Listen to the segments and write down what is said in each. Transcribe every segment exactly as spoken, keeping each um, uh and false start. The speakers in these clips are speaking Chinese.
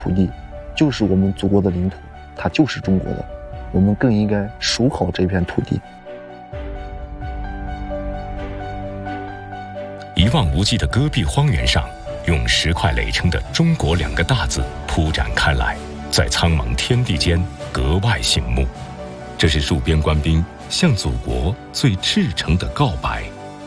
土地就是我们祖国的领土，它就是中国的，我们更应该守好这片土地。 一望无际的戈壁荒原上，用石块垒成的中国两个大字铺展开来，在苍茫天地间格外醒目。这是戍边官兵向祖国最赤诚的告白。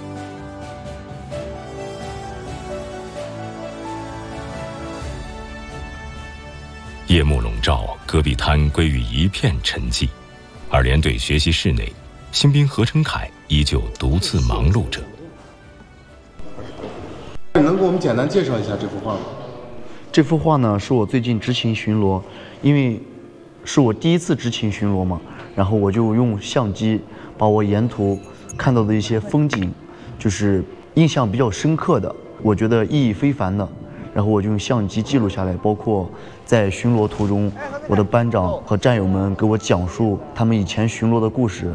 夜幕笼罩，戈壁滩归于一片沉寂，而连队学习室内，新兵何成凯依旧独自忙碌着。 你能给我们简单介绍一下这幅画吗？ 这幅画呢，是我最近执勤巡逻，因为是我第一次执勤巡逻嘛，然后我就用相机把我沿途看到的一些风景，就是印象比较深刻的，我觉得意义非凡的，然后我就用相机记录下来，包括在巡逻途中，我的班长和战友们给我讲述他们以前巡逻的故事。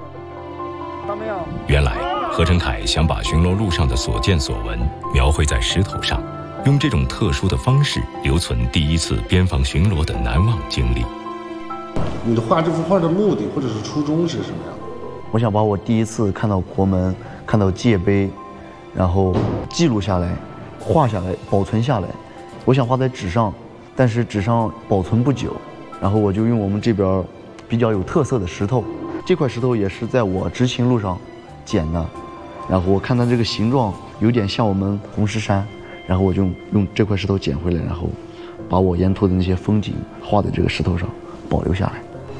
原来何成凯想把巡逻路上的所见所闻描绘在石头上，用这种特殊的方式留存第一次边防巡逻的难忘经历。 你的画这幅画的目的或者是初衷是什么样的？ 我想把我第一次看到国门、看到界碑，然后记录下来、画下来、保存下来。我想画在纸上，但是纸上保存不久，然后我就用我们这边比较有特色的石头。这块石头也是在我执勤路上捡的，然后我看它这个形状有点像我们红石山，然后我就用这块石头捡回来，然后把我沿途的那些风景画在这个石头上保留下来。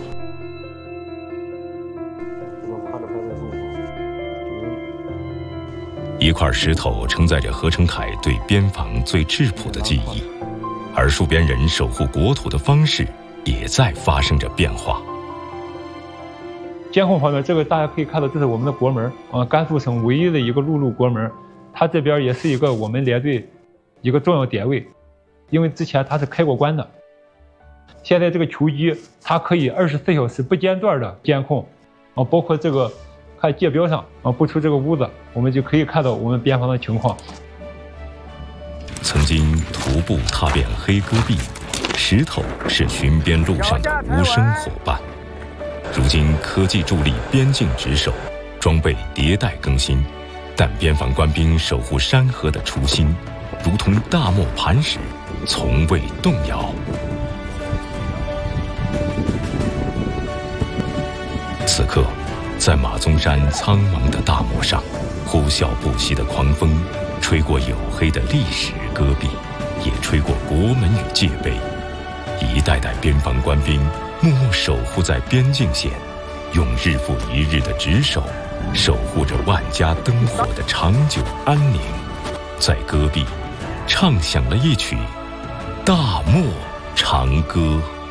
一块石头承载着何成凯对边防最质朴的记忆，而戍边人守护国土的方式也在发生着变化。 监控方面，这个大家可以看到，这是我们的国门，呃，甘肃省唯一的一个陆路国门，它这边也是一个我们连队一个重要点位，因为之前它是开过关的。现在这个球机它可以二十四小时不间断的监控，啊，包括这个看界标上啊，不出这个屋子，我们就可以看到我们边防的情况。 曾经徒步踏遍黑戈壁，石头是巡边路上的无声伙伴。如今科技助力边境值守，装备迭代更新，但边防官兵守护山河的初心，如同大漠磐石，从未动摇。此刻，在马鬃山苍茫的大漠上，呼啸不息的狂风，吹过黝黑的历史戈壁，也吹过国门与界碑。一代代边防官兵默默守护在边境线，用日复一日的值守，守护着万家灯火的长久安宁。在戈壁，唱响了一曲《大漠长歌》。